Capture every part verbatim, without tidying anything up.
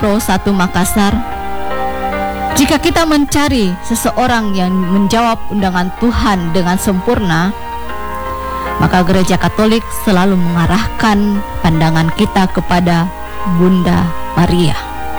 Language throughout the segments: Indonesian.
Pro satu Makassar, jika kita mencari seseorang yang menjawab undangan Tuhan dengan sempurna, maka Gereja Katolik selalu mengarahkan pandangan kita kepada Bunda Maria.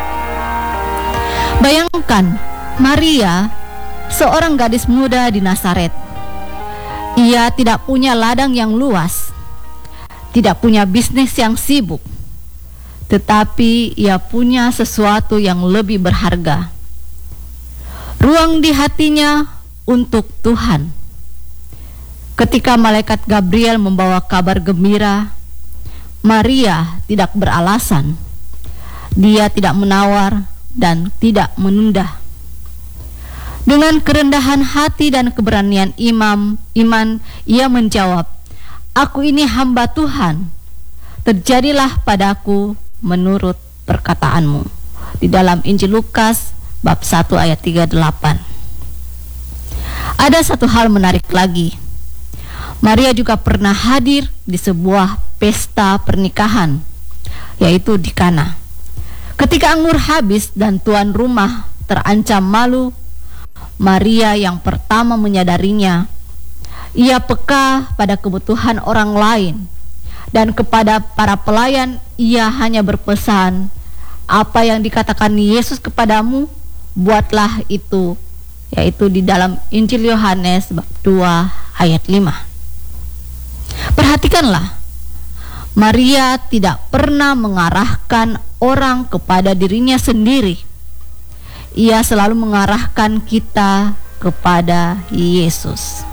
Bayangkan Maria, seorang gadis muda di Nazaret. Ia tidak punya ladang yang luas, tidak punya bisnis yang sibuk, tetapi ia punya sesuatu yang lebih berharga. Ruang di hatinya untuk Tuhan. Ketika malaikat Gabriel membawa kabar gembira, Maria tidak beralasan. Dia tidak menawar dan tidak menunda. Dengan kerendahan hati dan keberanian imam, iman, ia menjawab, "Aku ini hamba Tuhan. Terjadilah padaku menurut perkataanmu." Di dalam Injil Lukas bab satu ayat tiga puluh delapan. Ada satu hal menarik lagi. Maria juga pernah hadir di sebuah pesta pernikahan, yaitu di Kana. Ketika anggur habis dan tuan rumah terancam malu, Maria yang pertama menyadarinya. Ia peka pada kebutuhan orang lain, dan kepada para pelayan ia hanya berpesan, "Apa yang dikatakan Yesus kepadamu, buatlah itu," yaitu di dalam Injil Yohanes bab dua ayat lima. Perhatikanlah, Maria tidak pernah mengarahkan orang kepada dirinya sendiri. Ia selalu mengarahkan kita kepada Yesus.